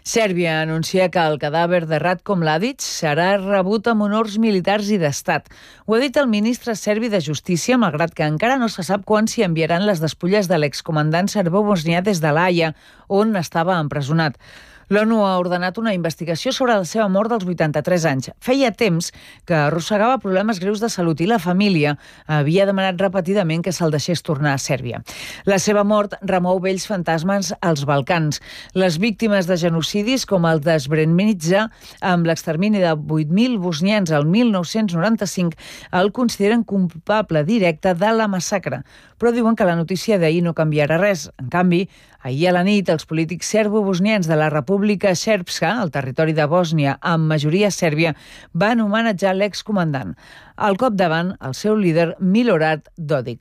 Sèrbia anuncia que el cadàver de Ratko Mladic serà rebut amb honors militars i d'estat. Ho ha dit el ministre serbi de Justícia, malgrat que encara no se sap quan s'hi enviaran les despulles de l'excomandant serbobosnià des de l'Haia, on estava empresonat. L'ONU ha ordenat una investigació sobre la seva mort dels 83 anys. Feia temps que arrossegava problemes greus de salut i la família havia demanat repetidament que se'l deixés tornar a Sèrbia. La seva mort remou vells fantasmes als Balcans. Les víctimes de genocidis com el de Srebrenica, amb l'extermini de 8.000 bosnians el 1995, el consideren culpable directe de la massacre. Però diuen que la notícia d'ahir no canviarà res. En canvi, ahir a la nit, els polítics serbo-bosnians de la República Srpska, el territori de Bòsnia amb majoria sèrbia, van homenatjar l'excomandant. Al capdavant, el seu líder, Milorad Dodik.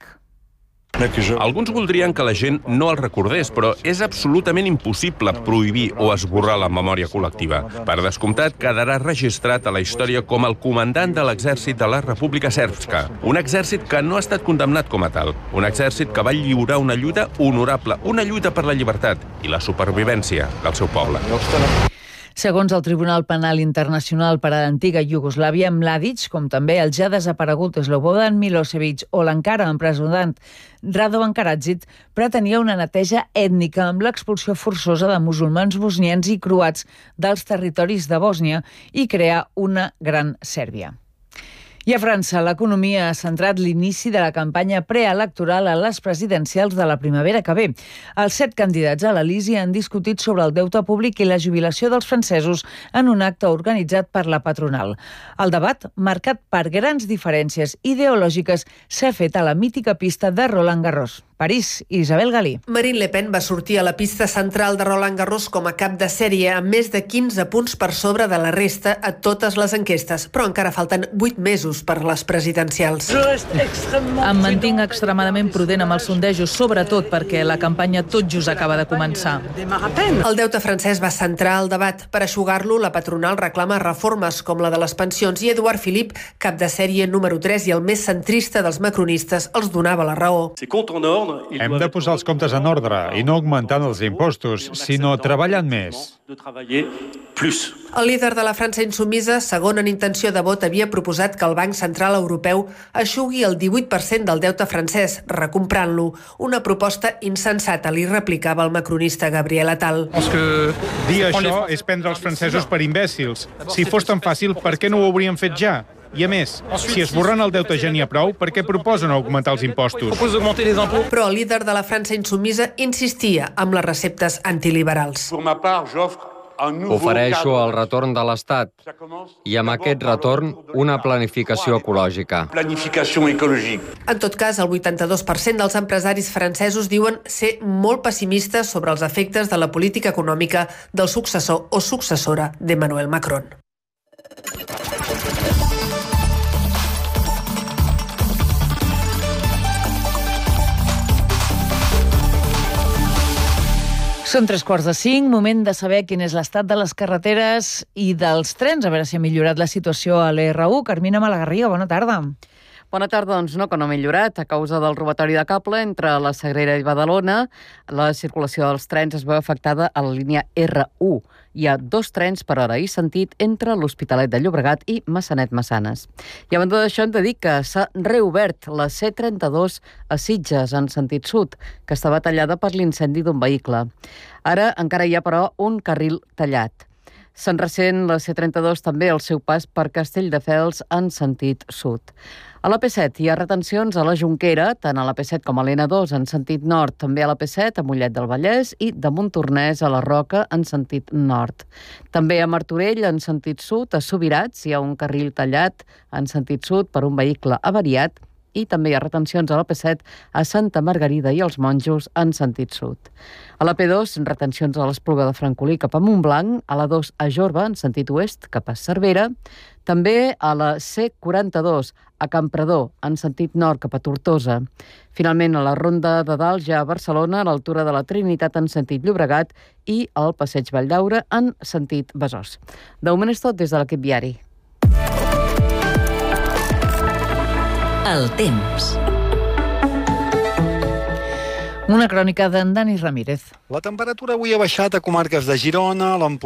Alguns voldrien que la gent no el recordés, però és absolutament impossible prohibir o esborrar la memòria col·lectiva. Per descomptat, quedarà registrat a la història com el comandant de l'exèrcit de la República Srpska. Un exèrcit que no ha estat condemnat com a tal. Un exèrcit que va lliurar una lluita honorable, una lluita per la llibertat i la supervivència del seu poble. Segons el Tribunal Penal Internacional per a l'antiga Iugoslàvia, Mladic, com també el ja desaparegut Slobodan Milosevic o l'encara empresonat Radovan Karadzic, pretenia una neteja ètnica amb l'expulsió forçosa de musulmans bosnians i croats dels territoris de Bòsnia i crear una gran Sèrbia. I a França, l'economia ha centrat l'inici de la campanya preelectoral a les presidencials de la primavera que ve. Els 7 candidats a l'Elisi han discutit sobre el deute públic i la jubilació dels francesos en un acte organitzat per la patronal. El debat, marcat per grans diferències ideològiques, s'ha fet a la mítica pista de Roland Garros. París, Isabel Galí. Marine Le Pen va sortir a la pista central de Roland Garros com a cap de sèrie, amb més de 15 punts per sobre de la resta a totes les enquestes, però encara falten 8 mesos per les presidencials. Em mantinc extremadament prudent amb els sondejos, sobretot perquè la campanya tot just acaba de començar. El deute francès va centrar el debat. Per eixugar-lo, la patronal reclama reformes com la de les pensions i Edouard Philippe, cap de sèrie número 3 i el més centrista dels macronistes, els donava la raó. Hem de posar els comptes en ordre i no augmentant els impostos, sinó treballant més. El líder de la França Insumisa, segon en intenció de vot, havia proposat que el Banc Central Europeu eixugui el 18% del deute francès, recomprant-lo. Una proposta insensata, li replicava el macronista Gabriel Attal. Dir això és prendre els francesos per imbècils. Si fos tan fàcil, per què no ho haurien fet ja? I a més, si esborrant el deute ja n'hi ha prou, per què proposen augmentar els impostos? Però el líder de la França Insumisa insistia amb les receptes antiliberals. Ofereixo el retorn de l'Estat i amb aquest retorn una planificació ecològica. En tot cas, el 82% dels empresaris francesos diuen ser molt pessimistes sobre els efectes de la política econòmica del successor o successora d'Emmanuel Macron. Són 3:45, moment de saber quin és l'estat de les carreteres i dels trens, a veure si ha millorat la situació a l'R1. Carmina Malagarriga, bona tarda. Bona tarda, doncs no, que no ha millorat. A causa del robatori de cable entre la Sagrera i Badalona, la circulació dels trens es veu afectada a la línia R1. Hi ha 2 trens per hora i sentit entre l'Hospitalet de Llobregat i Massanet-Massanes. I a banda d'això hem de dir que s'ha reobert la C32 a Sitges, en sentit sud, que estava tallada per l'incendi d'un vehicle. Ara encara hi ha, però, un carril tallat. Se'n ressent la C32 també el seu pas per Castelldefels en sentit sud. A la P7 hi ha retencions a la Jonquera, tant a la P7 com a l'N2 en sentit nord, també a la P7 a Mollet del Vallès i de Montornès a la Roca en sentit nord. També a Martorell en sentit sud, a Subirats hi ha un carril tallat en sentit sud per un vehicle avariat i també hi ha retencions a la P7 a Santa Margarida i els Monjos en sentit sud. A la P2, retencions a l'Espluga de Francolí cap a Montblanc, a la 2 a Jorba en sentit oest cap a Cervera, també a la C42 a Campredó en sentit nord cap a Tortosa. Finalment, a la Ronda de Dalt, ja a Barcelona, a l'altura de la Trinitat en sentit Llobregat i al Passeig Valldaura en sentit Besòs. De moment és tot des de l'equip viari. El temps. Una crònica d'en Dani Ramírez. La temperatura avui ha baixat a comarques de Girona, l'Empordà,